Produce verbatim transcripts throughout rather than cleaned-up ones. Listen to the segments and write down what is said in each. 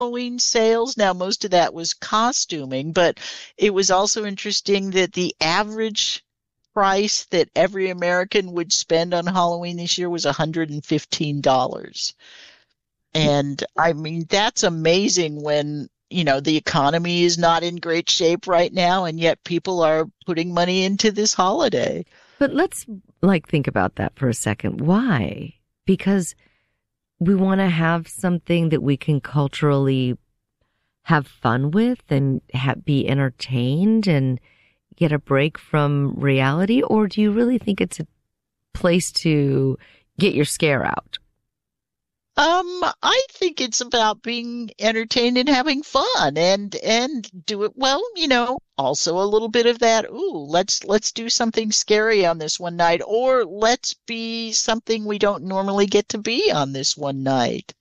Halloween sales. Now, most of that was costuming, but it was also interesting that the average price that every American would spend on Halloween this year was one hundred fifteen dollars. And I mean, that's amazing when, you know, the economy is not in great shape right now, and yet people are putting money into this holiday. But let's like think about that for a second. Why? Because we want to have something that we can culturally have fun with and ha- be entertained and get a break from reality? Or do you really think it's a place to get your scare out? Um, I think it's about being entertained and having fun and and do it well, you know, also a little bit of that, ooh, let's let's do something scary on this one night, or let's be something we don't normally get to be on this one night.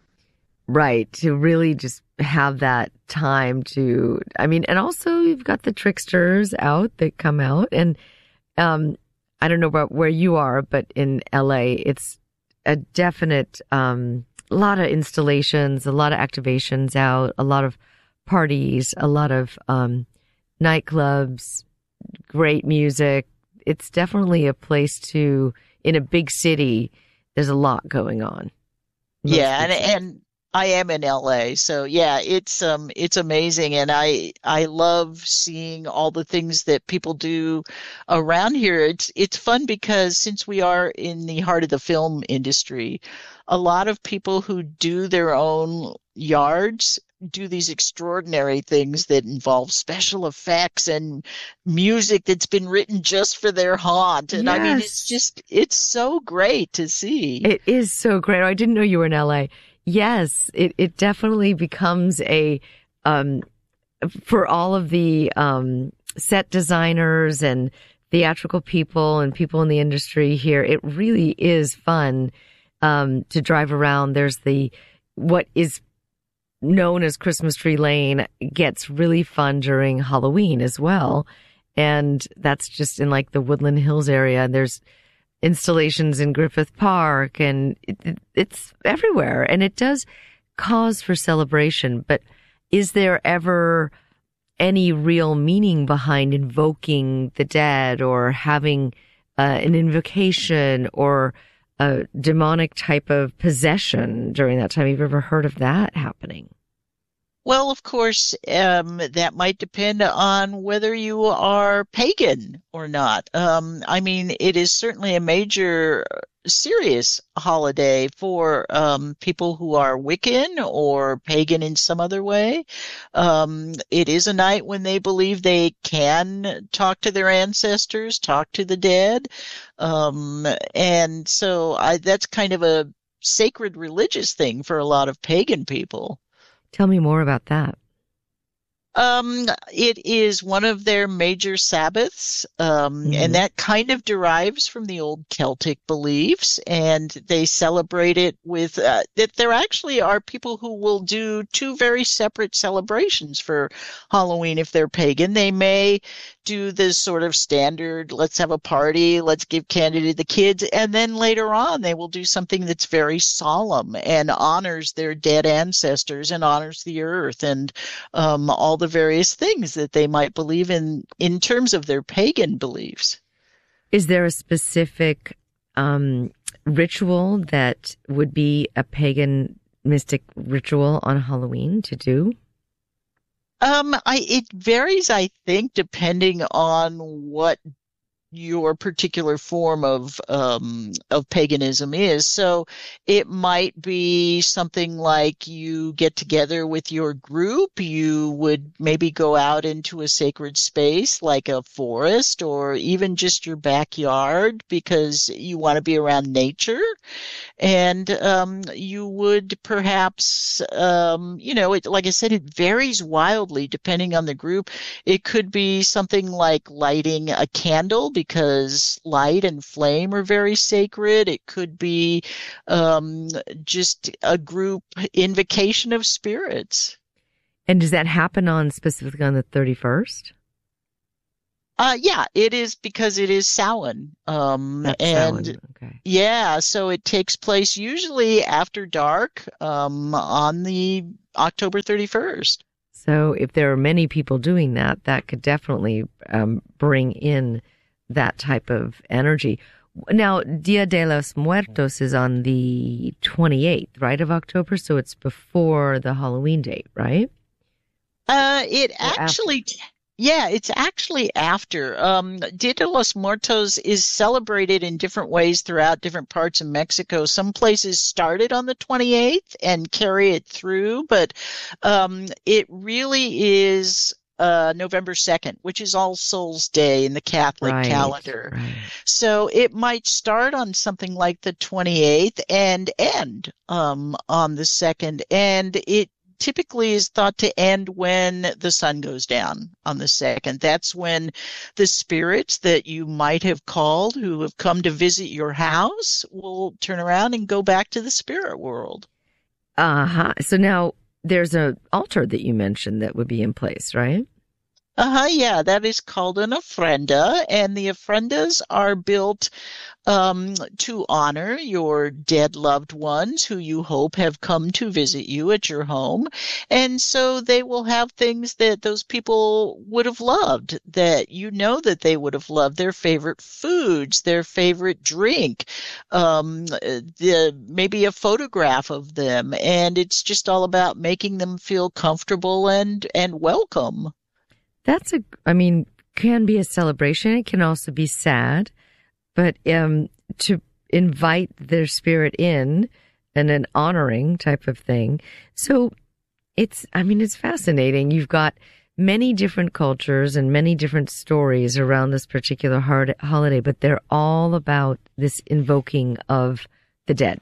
Right. To really just have that time to, I mean, and also you've got the tricksters out that come out. And um, I don't know about where you are, but in L A, it's a definite, um, a lot of installations, a lot of activations out, a lot of parties, a lot of um, nightclubs, great music. It's definitely a place to, in a big city, there's a lot going on. Most Yeah, and big cities. and I am in L A, so yeah, it's um it's amazing, and I I love seeing all the things that people do around here. It's it's fun because since we are in the heart of the film industry, a lot of people who do their own yards do these extraordinary things that involve special effects and music that's been written just for their haunt. And I mean, it's Yes. just it's so great to see. It is so great. Oh, I didn't know you were in L A. Yes, it, it definitely becomes a, um, for all of the, um, set designers and theatrical people and people in the industry here, it really is fun, um, to drive around. There's the, what is known as Christmas Tree Lane gets really fun during Halloween as well. And that's just in like the Woodland Hills area. There's installations in Griffith Park, and it, it, it's everywhere. And it does cause for celebration. But is there ever any real meaning behind invoking the dead or having uh, an invocation or a demonic type of possession during that time? Have you ever heard of that happening? Well, of course, um, that might depend on whether you are pagan or not. Um, I mean, it is certainly a major, uh, serious holiday for um, people who are Wiccan or pagan in some other way. Um, it is a night when they believe they can talk to their ancestors, talk to the dead. Um, and so I, that's kind of a sacred religious thing for a lot of pagan people. Tell me more about that. Um, it is one of their major Sabbaths, um, and Hmm. that kind of derives from the old Celtic beliefs, and they celebrate it with uh, that there actually are people who will do two very separate celebrations for Halloween if they're pagan. They may do this sort of standard, let's have a party, let's give candy to the kids, and then later on they will do something that's very solemn and honors their dead ancestors and honors the earth and um, all the various things that they might believe in in terms of their pagan beliefs. Is there a specific um, ritual that would be a pagan mystic ritual on Halloween to do? Um, I it varies, I think, depending on what your particular form of um, of paganism is. So it might be something like you get together with your group. You would maybe go out into a sacred space like a forest or even just your backyard because you want to be around nature. And um, you would perhaps, um, you know, it, like I said, it varies wildly depending on the group. It could be something like lighting a candle because light and flame are very sacred. It could be um, just a group invocation of spirits. And does that happen on specifically on the thirty-first? Uh, yeah, it is because it is Samhain. Um, That's and Samhain. Okay. yeah, so it takes place usually after dark, um, on the October thirty-first. So if there are many people doing that, that could definitely um, bring in that type of energy. Now, Dia de los Muertos is on the twenty-eighth, right, of October, so it's before the Halloween date, right? Uh, it Or after? actually, yeah, it's actually after. Um, Dia de los Muertos is celebrated in different ways throughout different parts of Mexico. Some places start it on the twenty-eighth and carry it through, but um, it really is uh, November second, which is All Souls Day in the Catholic Right, calendar. right. So it might start on something like the twenty-eighth and end um, on the second. And it typically is thought to end when the sun goes down on the second. That's when the spirits that you might have called who have come to visit your house will turn around and go back to the spirit world. Uh-huh. So now there's an altar that you mentioned that would be in place, right? Uh-huh, yeah, that is called an ofrenda, and the ofrendas are built um, to honor your dead loved ones who you hope have come to visit you at your home. And so they will have things that those people would have loved, that you know that they would have loved, their favorite foods, their favorite drink, um, the, maybe a photograph of them. And it's just all about making them feel comfortable and, and welcome. That's a, I mean, can be a celebration. It can also be sad, but um, to invite their spirit in and an honoring type of thing. So it's, I mean, it's fascinating. You've got many different cultures and many different stories around this particular hard, holiday, but they're all about this invoking of the dead.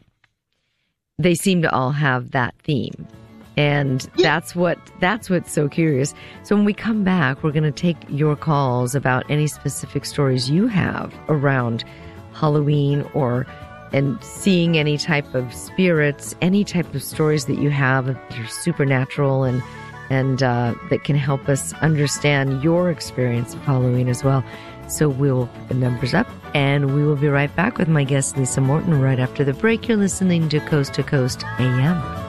They seem to all have that theme. And that's what, that's what's so curious. So when we come back, we're going to take your calls about any specific stories you have around Halloween or, and seeing any type of spirits, any type of stories that you have that are supernatural and, and, uh, that can help us understand your experience of Halloween as well. So we'll put the numbers up and we will be right back with my guest, Lisa Morton, right after the break. You're listening to Coast to Coast A M.